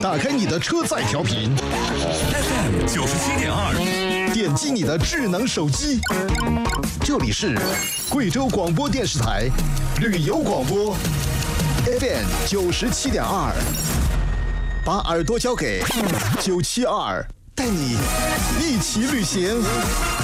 打开你的车载调频 FM 97.2， 点击你的智能手机，这里是贵州广播电视台旅游广播 FM 97.2，把耳朵交给972，带你一起旅行。